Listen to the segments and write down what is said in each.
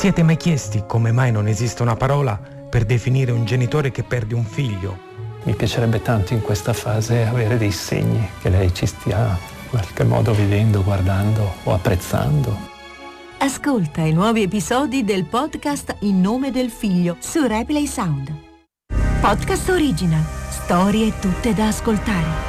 siete mai chiesti come mai non esiste una parola per definire un genitore che perde un figlio? Mi piacerebbe tanto in questa fase avere dei segni che lei ci stia in qualche modo vedendo, guardando o apprezzando. Ascolta i nuovi episodi del podcast In nome del figlio su Replay Sound. Podcast original. Storie tutte da ascoltare.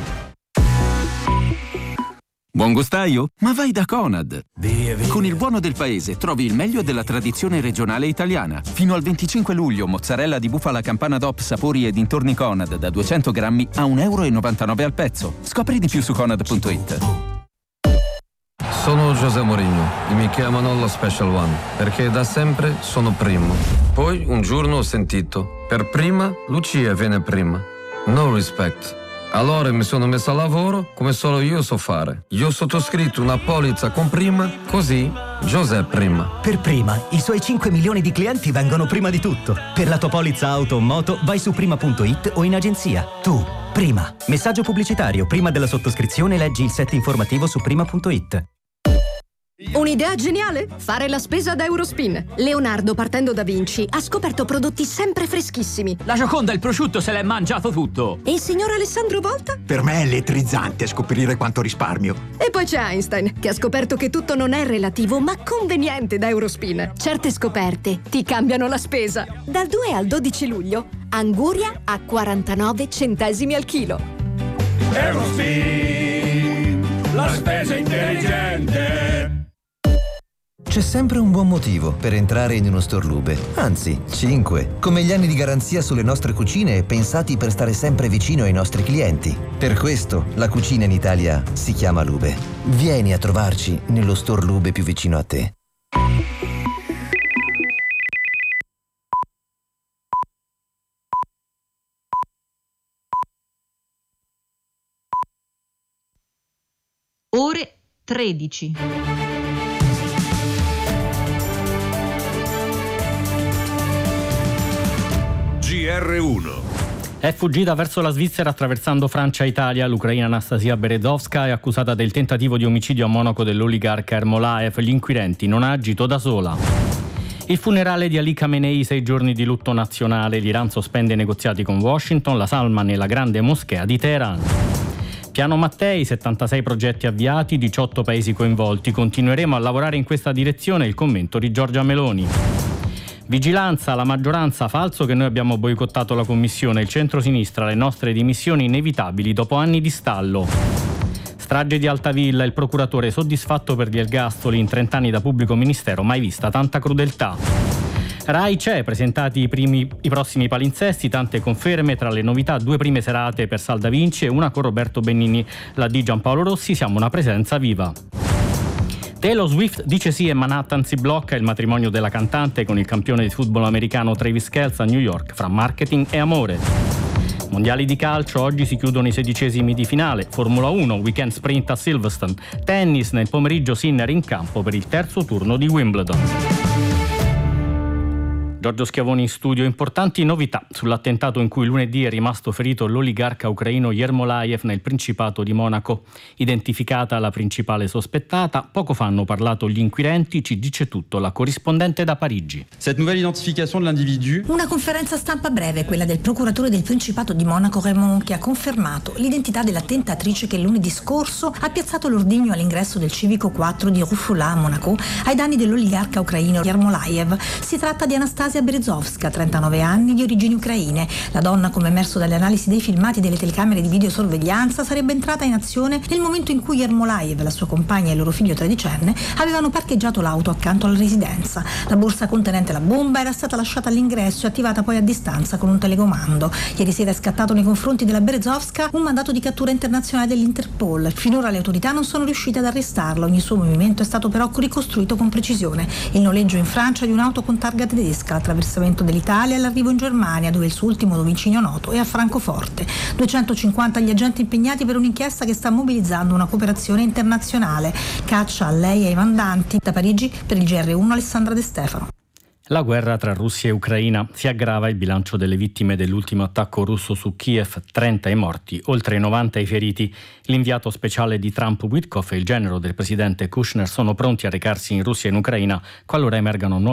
Buon gustaio? Ma vai da Conad! Con il buono del paese trovi il meglio della tradizione regionale italiana. Fino al 25 luglio mozzarella di bufala campana DOP sapori e dintorni Conad da 200 grammi a €1,99 al pezzo. Scopri di più su conad.it. Sono José Mourinho e mi chiamano lo Special One perché da sempre sono primo. Poi un giorno ho sentito: per prima Lucia viene prima. No respect. Allora mi sono messo a lavoro come solo io so fare. Io ho sottoscritto una polizza con prima, così José prima. Per prima, i suoi 5 milioni di clienti vengono prima di tutto. Per la tua polizza auto o moto vai su prima.it o in agenzia. Tu, prima. Messaggio pubblicitario. Prima della sottoscrizione leggi il set informativo su prima.it. Un'idea geniale? Fare la spesa da Eurospin. Leonardo, partendo da Vinci, ha scoperto prodotti sempre freschissimi. La Gioconda il prosciutto se l'è mangiato tutto. E il signor Alessandro Volta? Per me è elettrizzante scoprire quanto risparmio. E poi c'è Einstein, che ha scoperto che tutto non è relativo, ma conveniente da Eurospin. Certe scoperte ti cambiano la spesa. Dal 2 al 12 luglio, Anguria a 49 centesimi al chilo. Eurospin, la spesa intelligente. C'è sempre un buon motivo per entrare in uno store Lube, anzi 5, come gli anni di garanzia sulle nostre cucine pensati per stare sempre vicino ai nostri clienti. Per questo la cucina in Italia si chiama Lube. Vieni a trovarci nello store Lube più vicino a te. Ore 13. GR1. È fuggita verso la Svizzera attraversando Francia e Italia. L'ucraina Anastasia Berezovska è accusata del tentativo di omicidio a Monaco dell'oligarca Ermolaev. Gli inquirenti: non ha agito da sola. Il funerale di Ali Khamenei, 6 giorni di lutto nazionale. L'Iran sospende i negoziati con Washington, la Salman e la grande moschea di Teheran. Piano Mattei, 76 progetti avviati, 18 paesi coinvolti. Continueremo a lavorare in questa direzione, il commento di Giorgia Meloni. Vigilanza, la maggioranza, falso che noi abbiamo boicottato la commissione, il centro-sinistra, le nostre dimissioni inevitabili dopo anni di stallo. Strage di Altavilla, il procuratore soddisfatto per gli ergastoli in 30 anni da pubblico ministero, mai vista tanta crudeltà. Rai c'è, presentati i prossimi palinsesti, tante conferme, tra le novità 2 prime serate per Salda Vinci e una con Roberto Benigni, la di Giampaolo Rossi, siamo una presenza viva. Taylor Swift dice sì e Manhattan si blocca, il matrimonio della cantante con il campione di football americano Travis Kelce a New York, fra marketing e amore. Mondiali di calcio, oggi si chiudono i 16esimi di finale, Formula 1, weekend sprint a Silverstone, tennis, nel pomeriggio Sinner in campo per il terzo turno di Wimbledon. Giorgio Schiavoni in studio. Importanti novità sull'attentato in cui lunedì è rimasto ferito l'oligarca ucraino Ermolaev nel Principato di Monaco. Identificata la principale sospettata, poco fa hanno parlato gli inquirenti, ci dice tutto la corrispondente da Parigi. Cette nouvelle identification de l'individu. Una conferenza stampa breve, quella del procuratore del Principato di Monaco Raymond, che ha confermato l'identità della tentatrice che lunedì scorso ha piazzato l'ordigno all'ingresso del civico 4 di Rufula a Monaco ai danni dell'oligarca ucraino Ermolaev. Si tratta di Anastasia Berezovska, 39 anni, di origini ucraine. La donna, come emerso dalle analisi dei filmati delle telecamere di videosorveglianza, sarebbe entrata in azione nel momento in cui Ermolaev, la sua compagna e il loro figlio tredicenne avevano parcheggiato l'auto accanto alla residenza. La borsa contenente la bomba era stata lasciata all'ingresso e attivata poi a distanza con un telecomando. Ieri sera è scattato nei confronti della Berezovska un mandato di cattura internazionale dell'Interpol. Finora le autorità non sono riuscite ad arrestarla. Ogni suo movimento è stato però ricostruito con precisione. Il noleggio in Francia di un'auto con targa tedesca, l'attraversamento dell'Italia e l'arrivo in Germania, dove il suo ultimo dominio noto è a Francoforte. 250 gli agenti impegnati per un'inchiesta che sta mobilizzando una cooperazione internazionale. Caccia a lei e ai mandanti. Da Parigi, per il GR1, Alessandra De Stefano. La guerra tra Russia e Ucraina. Si aggrava il bilancio delle vittime dell'ultimo attacco russo su Kiev, 30 i morti, oltre 90 i feriti. L'inviato speciale di Trump Witkoff e il genero del presidente Kushner sono pronti a recarsi in Russia e in Ucraina qualora emergano nuove